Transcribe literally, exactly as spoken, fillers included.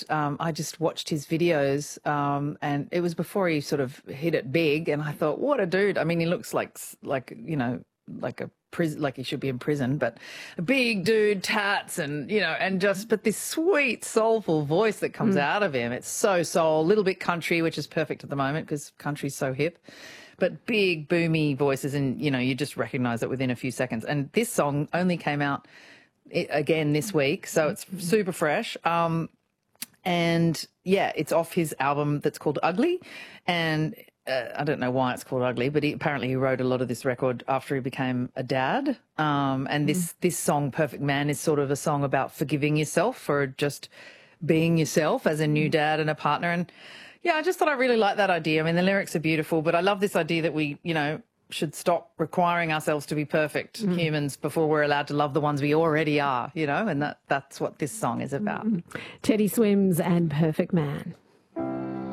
um, I just watched his videos, um, and it was before he sort of hit it big, and I thought, what a dude. I mean, he looks like, like you know, like a prison, like he should be in prison, but a big dude, tats, and, you know, and just, but this sweet, soulful voice that comes mm. out of him. It's so soul, a little bit country, which is perfect at the moment because country's so hip. But big, boomy voices, and, you know, you just recognise it within a few seconds. And this song only came out again this week, so it's super fresh. Um, and, yeah, it's off his album that's called Ugly. And uh, I don't know why it's called Ugly, but he, apparently he wrote a lot of this record after he became a dad. Um, and this, mm. this song, Perfect Man, is sort of a song about forgiving yourself for just being yourself as a new dad and a partner. And yeah, I just thought I really liked that idea. I mean, the lyrics are beautiful, but I love this idea that we, you know, should stop requiring ourselves to be perfect mm. humans before we're allowed to love the ones we already are, you know, and that that's what this song is about. Mm. Teddy Swims and Perfect Man.